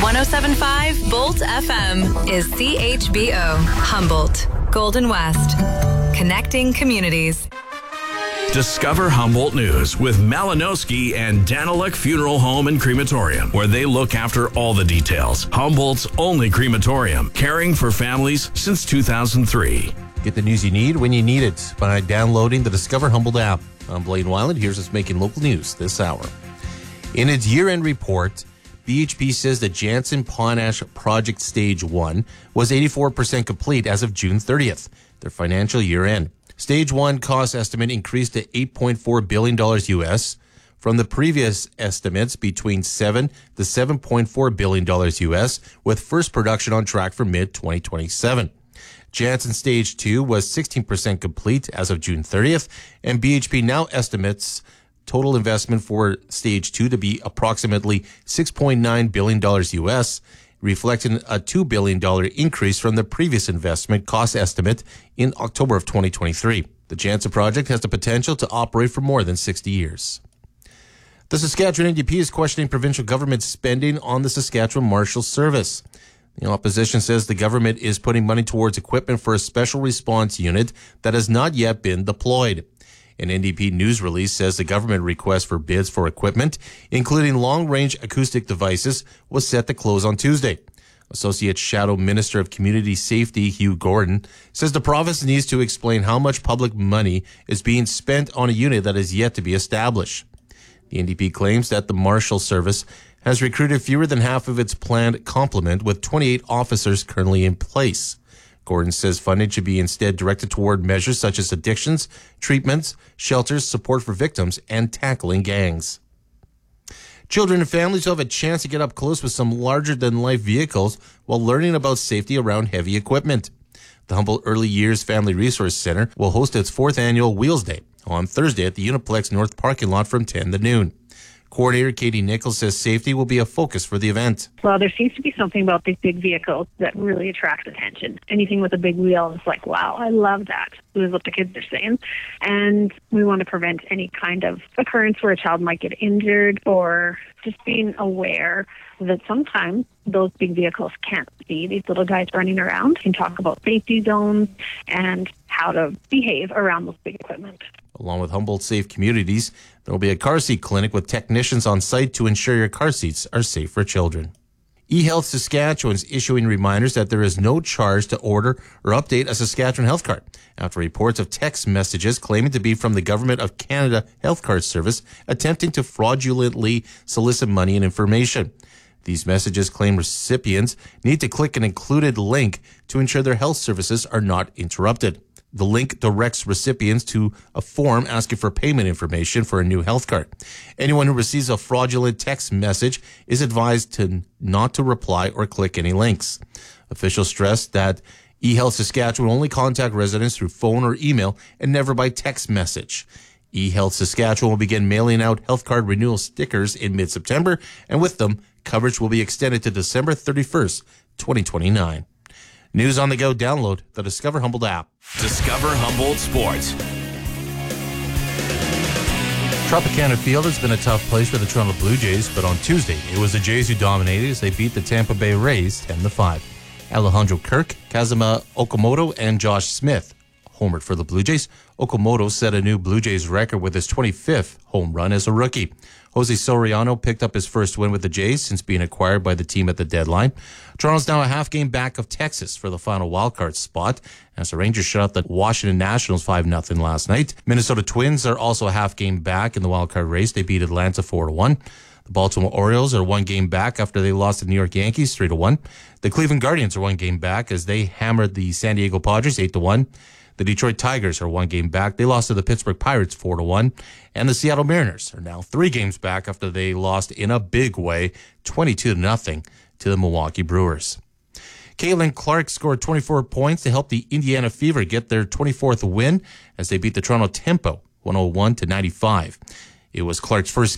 107.5 Bolt FM is CHBO, Humboldt, Golden West. Connecting communities. Discover Humboldt News with Malinowski and Daniluk Funeral Home and Crematorium, where they look after all the details. Humboldt's only crematorium, caring for families since 2003. Get the news you need when you need it by downloading the Discover Humboldt app. I'm Blaine Weiland. Here's what's making local news this hour. In its year-end report, BHP says the Jansen Potash Project Stage 1 was 84% complete as of June 30th, their financial year-end. Stage 1 cost estimate increased to $8.4 billion US from the previous estimates between $7 to $7.4 billion US, with first production on track for mid-2027. Jansen Stage 2 was 16% complete as of June 30th, and BHP now estimates total investment for Stage 2 to be approximately $6.9 billion US, reflecting a $2 billion increase from the previous investment cost estimate in October of 2023. The Jansen project has the potential to operate for more than 60 years. The Saskatchewan NDP is questioning provincial government spending on the Saskatchewan Marshal Service. The opposition says the government is putting money towards equipment for a special response unit that has not yet been deployed. An NDP news release says the government request for bids for equipment, including long-range acoustic devices, was set to close on Tuesday. Associate Shadow Minister of Community Safety Hugh Gordon says the province needs to explain how much public money is being spent on a unit that is yet to be established. The NDP claims that the Marshal Service has recruited fewer than half of its planned complement, with 28 officers currently in place. Gordon says funding should be instead directed toward measures such as addictions, treatments, shelters, support for victims, and tackling gangs. Children and families will have a chance to get up close with some larger-than-life vehicles while learning about safety around heavy equipment. The Humboldt Early Years Family Resource Center will host its 4th annual Wheels Day on Thursday at the Uniplex North parking lot from 10 to noon. Coordinator Katie Nichols says safety will be a focus for the event. Well, there seems to be something about these big vehicles that really attracts attention. Anything with a big wheel is like, wow, I love that. This is what the kids are saying. And we want to prevent any kind of occurrence where a child might get injured, or just being aware that sometimes those big vehicles can't see these little guys running around. We can talk about safety zones and how to behave around those big equipment. Along with Humboldt Safe Communities, there will be a car seat clinic with technicians on site to ensure your car seats are safe for children. eHealth Saskatchewan is issuing reminders that there is no charge to order or update a Saskatchewan health card after reports of text messages claiming to be from the Government of Canada Health Card Service attempting to fraudulently solicit money and information. These messages claim recipients need to click an included link to ensure their health services are not interrupted. The link directs recipients to a form asking for payment information for a new health card. Anyone who receives a fraudulent text message is advised to not to reply or click any links. Officials stress that eHealth Saskatchewan will only contact residents through phone or email and never by text message. eHealth Saskatchewan will begin mailing out health card renewal stickers in mid-September, and with them, coverage will be extended to December 31st, 2029. News on the go. Download the Discover Humboldt app. Discover Humboldt Sports. Tropicana Field has been a tough place for the Toronto Blue Jays, but on Tuesday, it was the Jays who dominated as they beat the Tampa Bay Rays 10-5. Alejandro Kirk, Kazuma Okamoto, and Josh Smith homered for the Blue Jays. Okamoto set a new Blue Jays record with his 25th home run as a rookie. Jose Soriano picked up his first win with the Jays since being acquired by the team at the deadline. Toronto's now a half game back of Texas for the final wildcard spot as the Rangers shut out the Washington Nationals 5-0 last night. Minnesota Twins are also a half game back in the wildcard race. They beat Atlanta 4-1. The Baltimore Orioles are 1 game back after they lost to the New York Yankees 3-1. The Cleveland Guardians are 1 game back as they hammered the San Diego Padres 8-1. The Detroit Tigers are 1 game back. They lost to the Pittsburgh Pirates 4-1. And the Seattle Mariners are now 3 games back after they lost in a big way 22-0 to the Milwaukee Brewers. Caitlin Clark scored 24 points to help the Indiana Fever get their 24th win as they beat the Toronto Tempo 101-95. It was Clark's first